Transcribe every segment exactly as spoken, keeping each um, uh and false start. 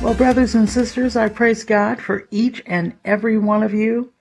Well, brothers and sisters, I praise God for each and every one of you.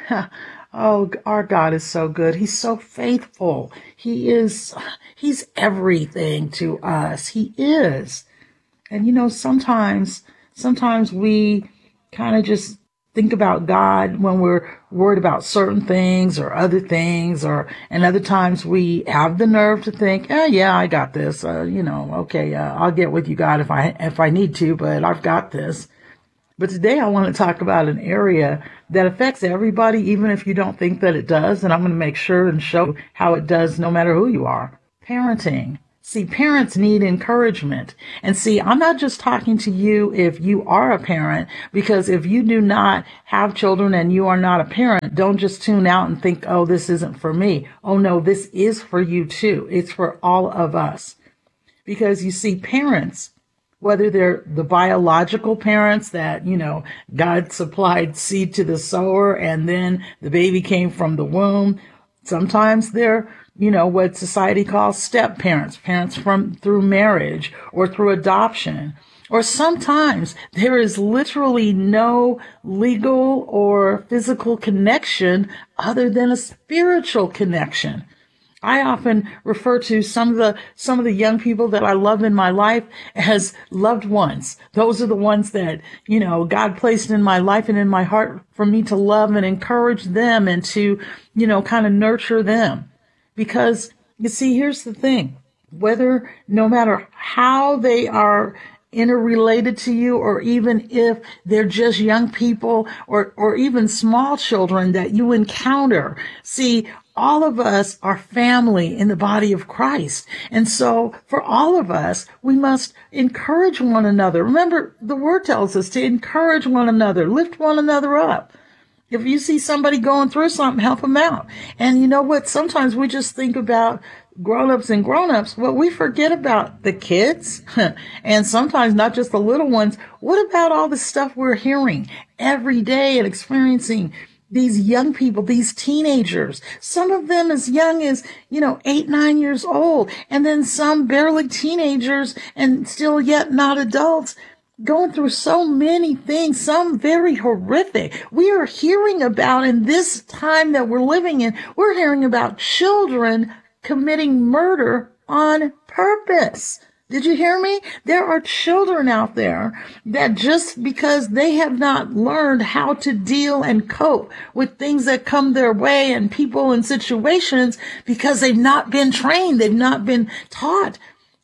Oh, our God is so good. He's so faithful. He is, he's everything to us. He is. And you know, sometimes, sometimes we kind of just think about God when we're worried about certain things or other things, or, and other times we have the nerve to think, oh yeah, I got this. Uh, you know, okay, uh, I'll get with you, God, if I, if I need to, but I've got this. But today I want to talk about an area that affects everybody, even if you don't think that it does. And I'm going to make sure and show how it does no matter who you are. Parenting. See, parents need encouragement. And see, I'm not just talking to you if you are a parent, because if you do not have children and you are not a parent, don't just tune out and think, oh, this isn't for me. Oh no, this is for you too. It's for all of us. Because you see, parents, whether they're the biological parents that, you know, God supplied seed to the sower and then the baby came from the womb. Sometimes they're, you know, what society calls step parents, parents from through marriage or through adoption. Or sometimes there is literally no legal or physical connection other than a spiritual connection. I often refer to some of the some of the young people that I love in my life as loved ones. Those are the ones that, you know, God placed in my life and in my heart for me to love and encourage them and to, you know, kind of nurture them. Because you see, here's the thing, whether no matter how they are interrelated to you, or even if they're just young people or, or even small children that you encounter. See, all of us are family in the body of Christ. And so for all of us, we must encourage one another. Remember, the word tells us to encourage one another, lift one another up. If you see somebody going through something, help them out. And you know what? Sometimes we just think about grown-ups and grown-ups, but we forget about the kids and sometimes not just the little ones. What about all the stuff we're hearing every day and experiencing? These young people, these teenagers, some of them as young as, you know, eight, nine years old, and then some barely teenagers and still yet not adults, going through so many things, some very horrific. We are hearing about, in this time that we're living in, we're hearing about children committing murder on purpose. Did you hear me? There are children out there that just because they have not learned how to deal and cope with things that come their way and people and situations, because they've not been trained, they've not been taught.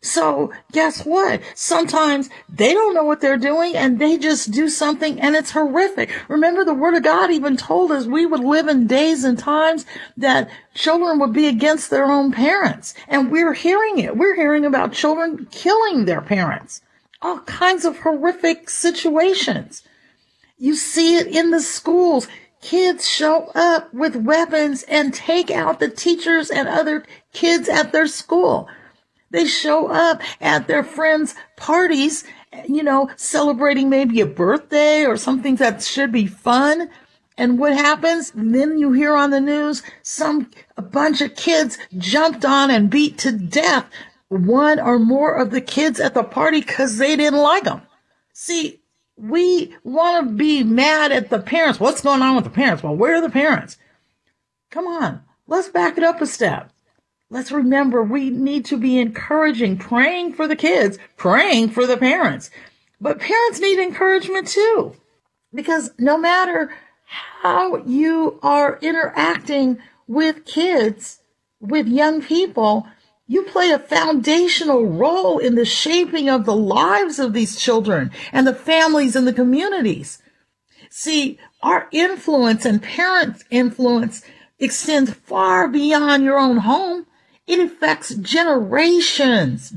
So guess what? Sometimes they don't know what they're doing and they just do something and it's horrific. Remember, the word of God even told us we would live in days and times that children would be against their own parents. And we're hearing it. We're hearing about children killing their parents. All kinds of horrific situations. You see it in the schools. Kids show up with weapons and take out the teachers and other kids at their school. They show up at their friends' parties, you know, celebrating maybe a birthday or something that should be fun. And what happens? And then you hear on the news, some, a bunch of kids jumped on and beat to death one or more of the kids at the party because they didn't like them. See, we want to be mad at the parents. What's going on with the parents? Well, where are the parents? Come on, let's back it up a step. Let's remember we need to be encouraging, praying for the kids, praying for the parents. But parents need encouragement too, because no matter how you are interacting with kids, with young people, you play a foundational role in the shaping of the lives of these children and the families and the communities. See, our influence and parents' influence extends far beyond your own home. It affects generations,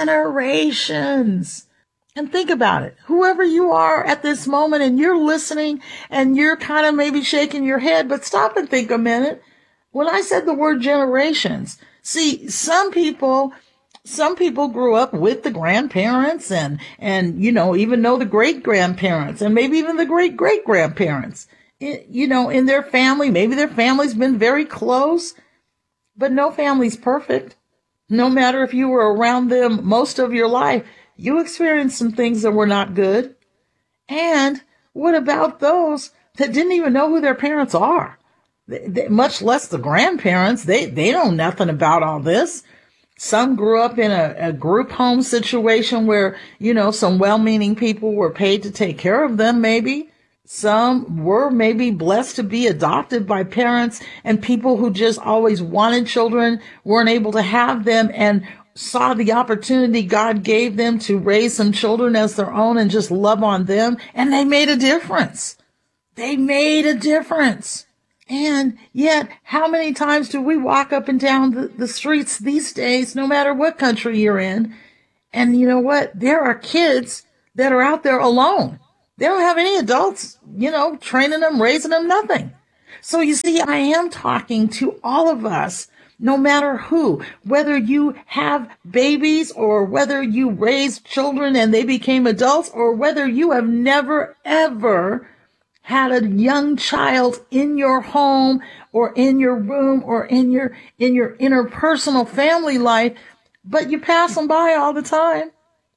generations. And think about it. Whoever you are at this moment and you're listening and you're kind of maybe shaking your head, but stop and think a minute. When I said the word generations, see, some people, some people grew up with the grandparents and, and, you know, even know the great grandparents and maybe even the great great grandparents, you know, in their family. Maybe their family's been very close. But no family's perfect. No matter if you were around them most of your life, you experienced some things that were not good. And what about those that didn't even know who their parents are? They, they, much less the grandparents. They, they know nothing about all this. Some grew up in a, a group home situation where, you know, some well-meaning people were paid to take care of them, maybe. Some were maybe blessed to be adopted by parents, and people who just always wanted children weren't able to have them and saw the opportunity God gave them to raise some children as their own and just love on them. And they made a difference. They made a difference. And yet, how many times do we walk up and down the, the streets these days, no matter what country you're in? And you know what? There are kids that are out there alone. They don't have any adults, you know, training them, raising them, nothing. So you see, I am talking to all of us, no matter who, whether you have babies or whether you raised children and they became adults, or whether you have never, ever had a young child in your home or in your room or in your, in your interpersonal family life, but you pass them by all the time.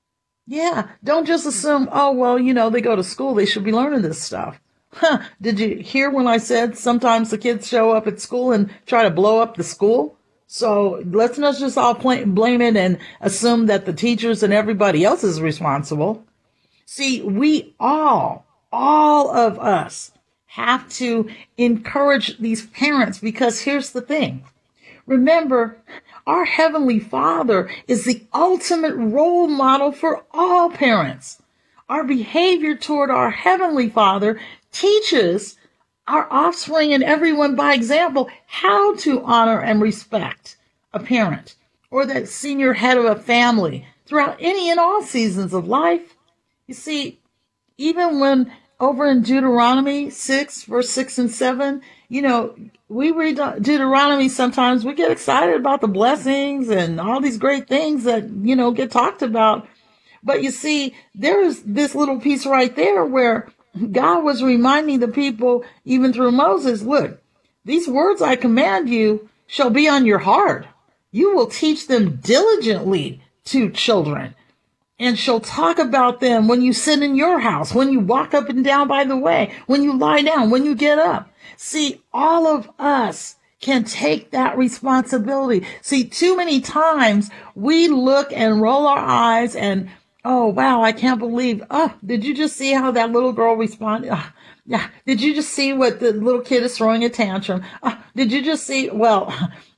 Yeah, don't just assume, oh, well, you know, they go to school, they should be learning this stuff. Huh, did you hear when I said sometimes the kids show up at school and try to blow up the school? So let's not just all blame it and assume that the teachers and everybody else is responsible. See, we all, all of us have to encourage these parents, because here's the thing. Remember, our Heavenly Father is the ultimate role model for all parents. Our behavior toward our Heavenly Father teaches our offspring and everyone by example how to honor and respect a parent or that senior head of a family throughout any and all seasons of life. You see, even when over in Deuteronomy six, verse six and seven, you know, we read Deuteronomy sometimes, we get excited about the blessings and all these great things that, you know, get talked about. But you see, there's this little piece right there where God was reminding the people, even through Moses, look, these words I command you shall be on your heart. You will teach them diligently to children, and shall talk about them when you sit in your house, when you walk up and down by the way, when you lie down, when you get up. See, all of us can take that responsibility. See, too many times we look and roll our eyes and, oh, wow, I can't believe, oh, did you just see how that little girl responded? Oh, yeah. Did you just see what the little kid is throwing a tantrum? Oh, did you just see, well,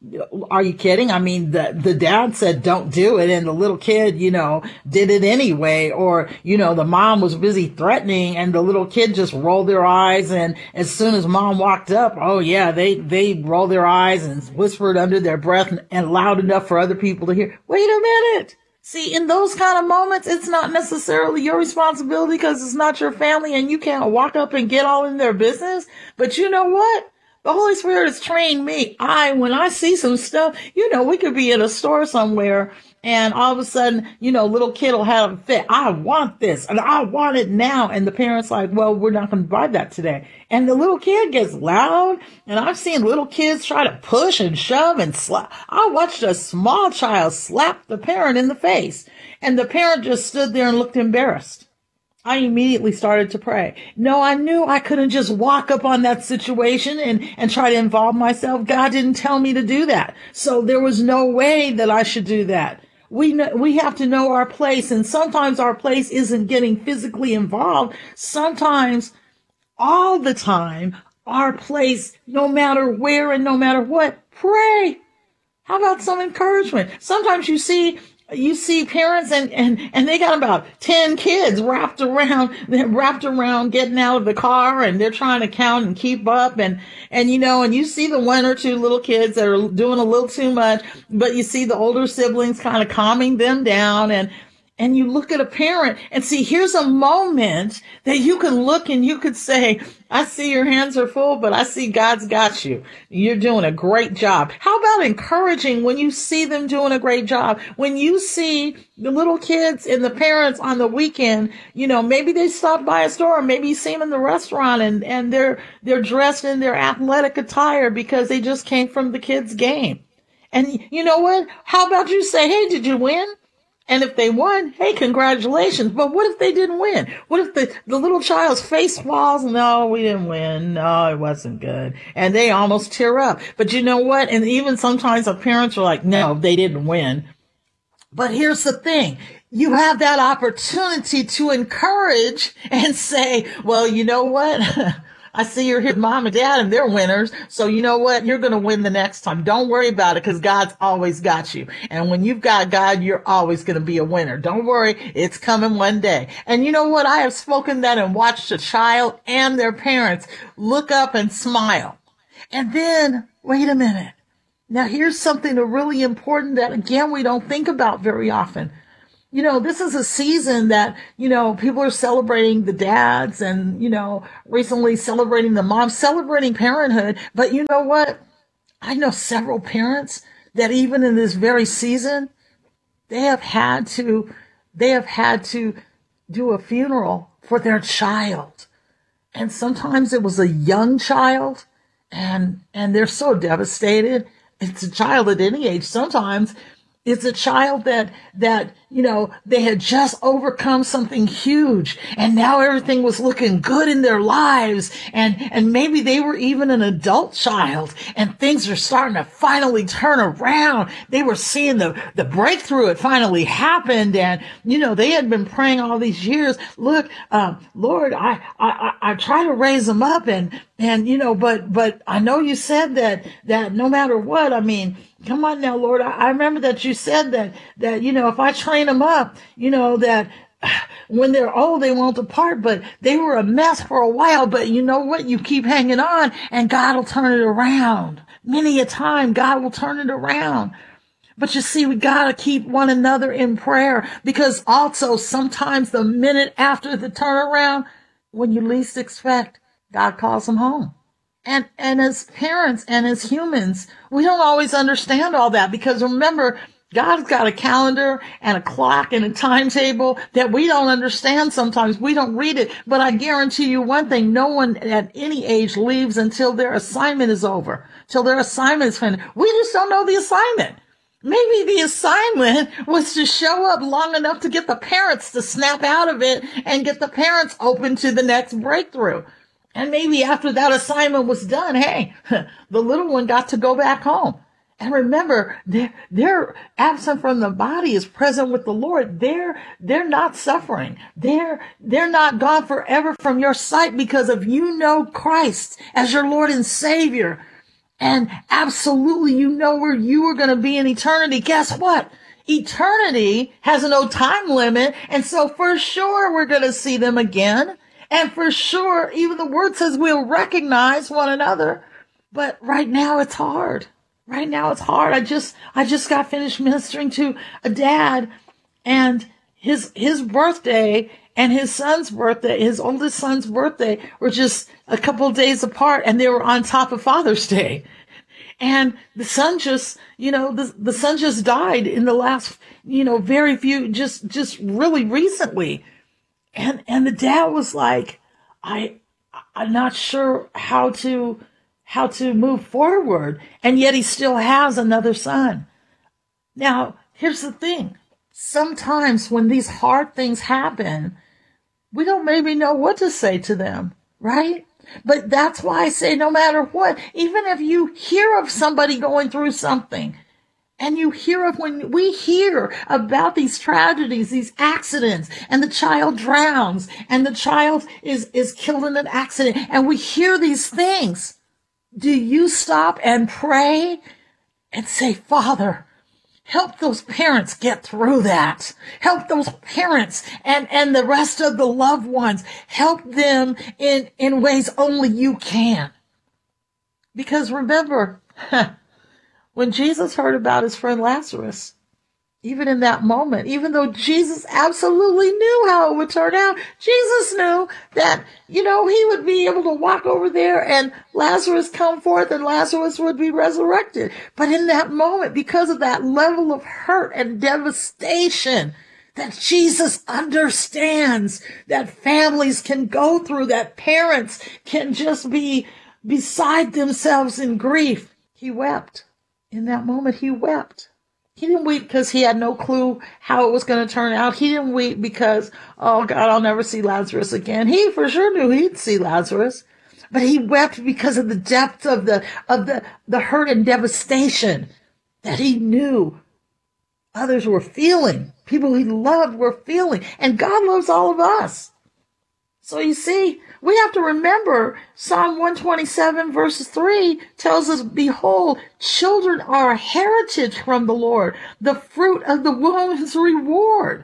are you kidding? I mean, the, the dad said, don't do it. And the little kid, you know, did it anyway. Or, you know, the mom was busy threatening and the little kid just rolled their eyes. And as soon as mom walked up, oh yeah, they, they rolled their eyes and whispered under their breath and, and loud enough for other people to hear. Wait a minute. See, in those kind of moments, it's not necessarily your responsibility because it's not your family and you can't walk up and get all in their business. But you know what? The Holy Spirit has trained me. I, when I see some stuff, you know, we could be in a store somewhere and all of a sudden, you know, little kid will have a fit. I want this and I want it now. And the parent's like, well, we're not going to buy that today. And the little kid gets loud. And I've seen little kids try to push and shove and slap. I watched a small child slap the parent in the face. And the parent just stood there and looked embarrassed. I immediately started to pray. No, I knew I couldn't just walk up on that situation and, and try to involve myself. God didn't tell me to do that. So there was no way that I should do that. We know, we have to know our place. And sometimes our place isn't getting physically involved. Sometimes, all the time, our place, no matter where and no matter what, pray. How about some encouragement? Sometimes you see You see parents and, and, and they got about ten kids wrapped around, wrapped around getting out of the car and they're trying to count and keep up. And, and, you know, and you see the one or two little kids that are doing a little too much, but you see the older siblings kind of calming them down. And, and you look at a parent and see, here's a moment that you can look and you could say, I see your hands are full, but I see God's got you. You're doing a great job. How about encouraging when you see them doing a great job? When you see the little kids and the parents on the weekend, you know, maybe they stop by a store, maybe you see them in the restaurant and, and they're, they're dressed in their athletic attire because they just came from the kids' game. And you know what? How about you say, hey, did you win? And if they won, hey, congratulations. But what if they didn't win? What if the, the little child's face falls? No, we didn't win. No, it wasn't good. And they almost tear up. But you know what? And even sometimes our parents are like, no, they didn't win. But here's the thing. You have that opportunity to encourage and say, well, you know what? I see you're here, mom and dad, and they're winners. So you know what? You're going to win the next time. Don't worry about it, because God's always got you. And when you've got God, you're always going to be a winner. Don't worry. It's coming one day. And you know what? I have spoken that and watched a child and their parents look up and smile. And then, wait a minute. Now here's something really important that, again, we don't think about very often. You know, this is a season that, you know, people are celebrating the dads and, you know, recently celebrating the moms, celebrating parenthood. But you know what? I know several parents that even in this very season, they have had to, they have had to do a funeral for their child. And sometimes it was a young child, and, and they're so devastated. It's a child at any age. Sometimes it's a child that, that, you know, they had just overcome something huge, and now everything was looking good in their lives. And, and maybe they were even an adult child, and things are starting to finally turn around. They were seeing the, the breakthrough. It finally happened. And, you know, they had been praying all these years. Look, um, Lord, I, I, I, I try to raise them up, and, and, you know, but, but I know you said that, that no matter what, I mean, come on now, Lord. I, I remember that you said that, that, you know, if I train them up, you know, that when they're old, they won't depart. But they were a mess for a while. But you know what? You keep hanging on, and God will turn it around. Many a time, God will turn it around. But you see, we got to keep one another in prayer, because also sometimes the minute after the turnaround, when you least expect, God calls them home. And, and as parents and as humans, we don't always understand all that, because remember, God's got a calendar and a clock and a timetable that we don't understand sometimes. We don't read it. But I guarantee you one thing, no one at any age leaves until their assignment is over, till their assignment is finished. We just don't know the assignment. Maybe the assignment was to show up long enough to get the parents to snap out of it and get the parents open to the next breakthrough. And maybe after that assignment was done, hey, the little one got to go back home. And remember, they're, they're absent from the body is present with the Lord. They're, they're not suffering. They're, they're not gone forever from your sight, because if you know Christ as your Lord and Savior, and absolutely you know where you are going to be in eternity, guess what? Eternity has no time limit. And so for sure, we're going to see them again. And for sure, even the word says we'll recognize one another. But right now it's hard. Right now it's hard. I just, I just got finished ministering to a dad, and his, his birthday and his son's birthday, his oldest son's birthday, were just a couple of days apart, and they were on top of Father's Day. And the son just, you know, the, the son just died in the last, you know, very few, just, just really recently. And, and the dad was like, I, I'm not sure how to, how to move forward. And yet he still has another son. Now, here's the thing. Sometimes when these hard things happen, we don't maybe know what to say to them, right? But that's why I say no matter what, even if you hear of somebody going through something, and you hear of, when we hear about these tragedies, these accidents, and the child drowns, and the child is, is killed in an accident, and we hear these things, do you stop and pray and say, Father, help those parents get through that. Help those parents and, and the rest of the loved ones. Help them in, in ways only you can. Because remember, when Jesus heard about his friend Lazarus, even in that moment, even though Jesus absolutely knew how it would turn out, Jesus knew that, you know, he would be able to walk over there and Lazarus come forth and Lazarus would be resurrected. But in that moment, because of that level of hurt and devastation that Jesus understands that families can go through, that parents can just be beside themselves in grief, he wept. In that moment, he wept. He didn't weep because he had no clue how it was going to turn out. He didn't weep because, oh God, I'll never see Lazarus again. He for sure knew he'd see Lazarus, but he wept because of the depth of the, of the, the hurt and devastation that he knew others were feeling. People he loved were feeling. And God loves all of us. So you see, we have to remember Psalm one twenty-seven verses three tells us, behold, children are a heritage from the Lord. The fruit of the womb is reward.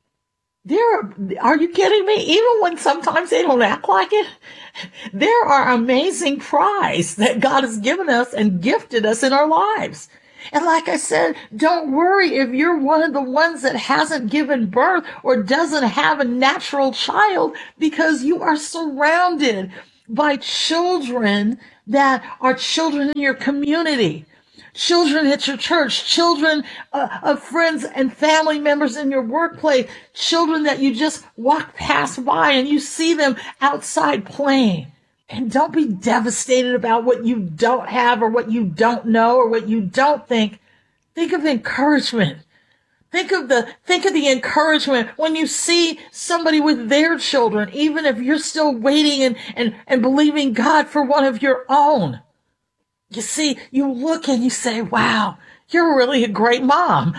There are, are you kidding me? Even when sometimes they don't act like it, there are amazing prize that God has given us and gifted us in our lives. And like I said, don't worry if you're one of the ones that hasn't given birth or doesn't have a natural child, because you are surrounded by children that are children in your community, children at your church, children uh, of friends and family members in your workplace, children that you just walk past by and you see them outside playing. And don't be devastated about what you don't have or what you don't know or what you don't think. Think of encouragement. Think of the, think of the encouragement when you see somebody with their children, even if you're still waiting and, and, and believing God for one of your own. You see, you look and you say, wow, you're really a great mom.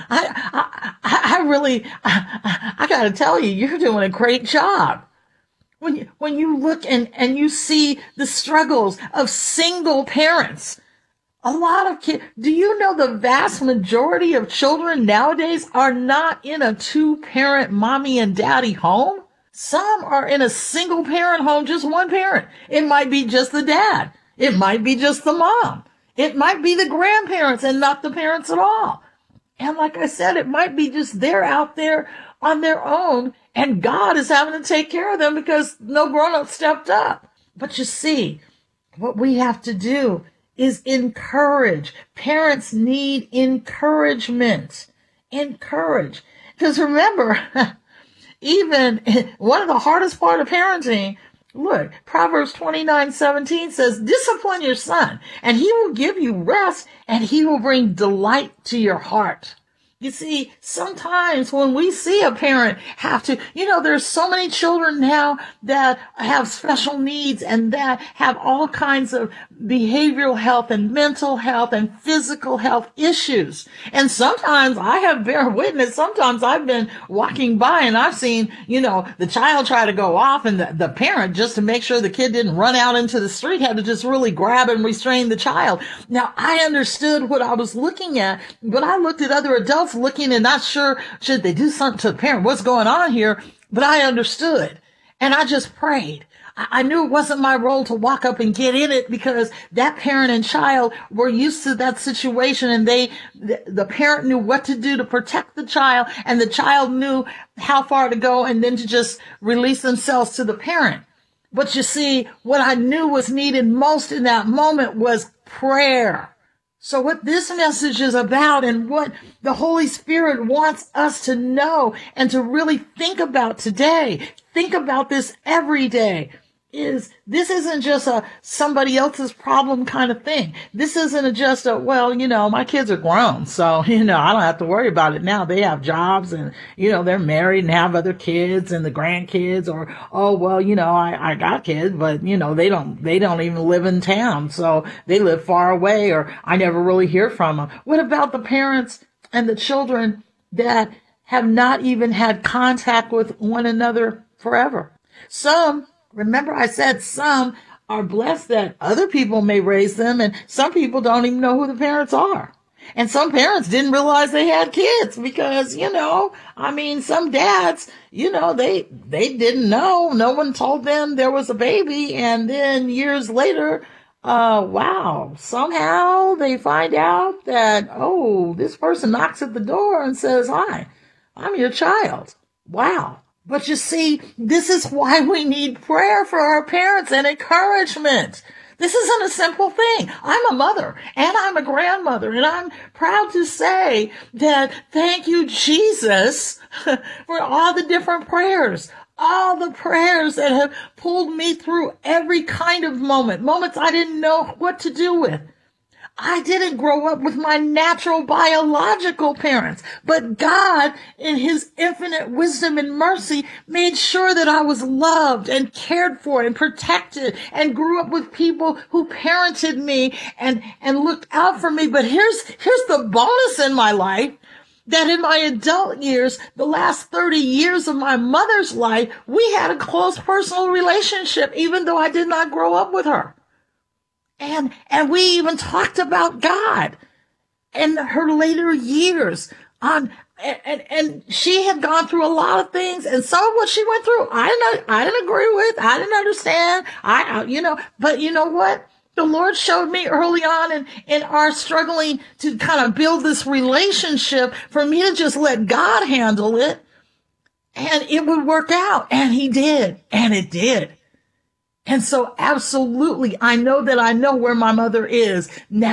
I, I, I really, I, I, I gotta tell you, you're doing a great job. When you, when you look and, and you see the struggles of single parents, a lot of kids, do you know the vast majority of children nowadays are not in a two-parent mommy and daddy home? Some are in a single parent home, just one parent. It might be just the dad. It might be just the mom. It might be the grandparents and not the parents at all. And like I said, it might be just they're out there on their own and God is having to take care of them because no grown-up stepped up. But you see, what we have to do is encourage. Parents need encouragement. Encourage. Because remember, even one of the hardest part of parenting, look, Proverbs twenty-nine seventeen says, discipline your son, and he will give you rest, and he will bring delight to your heart. You see, sometimes when we see a parent have to, you know, there's so many children now that have special needs and that have all kinds of behavioral health and mental health and physical health issues. And sometimes I have bear witness. Sometimes I've been walking by and I've seen, you know, the child try to go off and the, the parent, just to make sure the kid didn't run out into the street, had to just really grab and restrain the child. Now, I understood what I was looking at, but I looked at other adults looking and not sure, should they do something to the parent? What's going on here? But I understood. And I just prayed. I knew it wasn't my role to walk up and get in it because that parent and child were used to that situation, and they, the, the parent knew what to do to protect the child, and the child knew how far to go and then to just release themselves to the parent. But you see, what I knew was needed most in that moment was prayer. So what this message is about and what the Holy Spirit wants us to know and to really think about today, think about this every day, is this isn't just a somebody else's problem kind of thing. This isn't just a, well, you know, my kids are grown, so, you know, I don't have to worry about it now. They have jobs and, you know, they're married and have other kids and the grandkids, or, oh, well, you know, I, I got kids, but, you know, they don't, they don't even live in town, so they live far away, or I never really hear from them. What about the parents and the children that have not even had contact with one another forever? Some, remember I said some are blessed that other people may raise them, and some people don't even know who the parents are. And some parents didn't realize they had kids because, you know, I mean, some dads, you know, they, they didn't know. No one told them there was a baby. And then years later, uh, wow, somehow they find out that, oh, this person knocks at the door and says, hi, I'm your child. Wow. But you see, this is why we need prayer for our parents and encouragement. This isn't a simple thing. I'm a mother and I'm a grandmother, and I'm proud to say that thank you, Jesus, for all the different prayers, all the prayers that have pulled me through every kind of moment, moments I didn't know what to do with. I didn't grow up with my natural biological parents, but God, in his infinite wisdom and mercy, made sure that I was loved and cared for and protected and grew up with people who parented me and, and looked out for me. But here's, here's the bonus in my life. That in my adult years, the last thirty years of my mother's life, we had a close personal relationship, even though I did not grow up with her. And, and we even talked about God in her later years on, and, and, and she had gone through a lot of things, and some of what she went through, I didn't, I didn't agree with, I didn't understand, I, you know, but you know what? The Lord showed me early on in, in our struggling to kind of build this relationship for me to just let God handle it and it would work out. And he did. And it did. And so absolutely, I know that I know where my mother is now.